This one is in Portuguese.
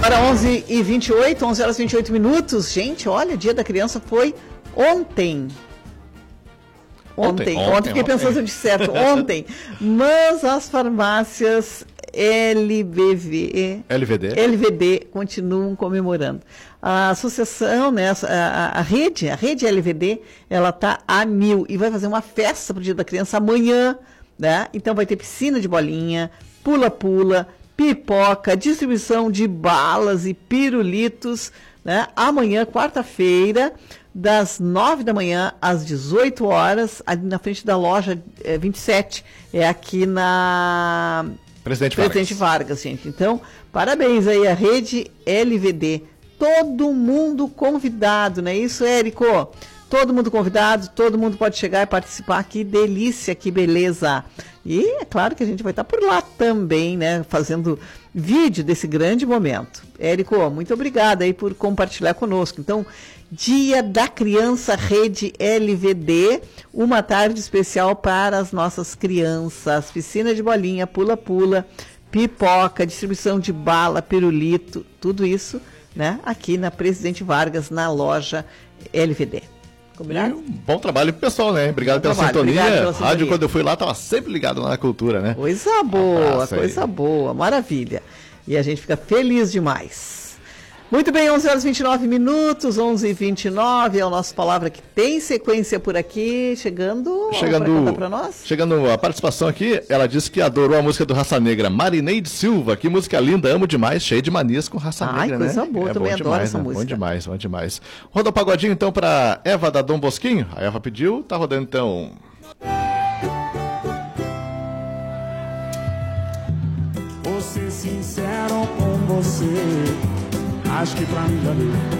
Para 11h28, 11 horas e 28 minutos. Gente, olha, Dia da Criança foi ontem. Ontem fiquei pensando se eu disse certo, ontem. Mas as farmácias LVD continuam comemorando. A associação, né, a rede LVD, ela está a 1000 e vai fazer uma festa para o Dia da Criança amanhã, né? Então vai ter piscina de bolinha, pula-pula, pipoca, distribuição de balas e pirulitos, né? Amanhã, quarta-feira, das 9 da manhã às 18 horas, ali na frente da loja 27, aqui na Presidente Vargas, gente. Então, parabéns aí à rede LVD. Todo mundo convidado, não é isso, Érico? Todo mundo convidado, todo mundo pode chegar e participar. Que delícia, que beleza. E é claro que a gente vai estar por lá também, né? Fazendo vídeo desse grande momento. Érico, muito obrigada aí por compartilhar conosco. Então, Dia da Criança, Rede LVD, uma tarde especial para as nossas crianças. Piscina de bolinha, pula-pula, pipoca, distribuição de bala, pirulito, tudo isso, né? Aqui na Presidente Vargas, na loja LVD. Combinado? Um bom trabalho pro pessoal, né? Obrigado pela sintonia. Rádio, quando eu fui lá, estava sempre ligado na cultura, né? Coisa boa, coisa boa, maravilha. E a gente fica feliz demais. Muito bem, 11 horas e 29 minutos, 11h29, é o nosso Palavra que tem sequência por aqui, chegando para nós. Chegando a participação aqui, ela disse que adorou a música do Raça Negra, Marineide Silva, que música linda, amo demais, cheio de manias com Raça Negra, né? Coisa boa, também adoro demais, essa música. Bom demais, bom demais. Roda o pagodinho então para Eva da Dom Bosquinho, a Eva pediu, tá rodando então. Vou ser sincero com você, acho que pra mim já deu.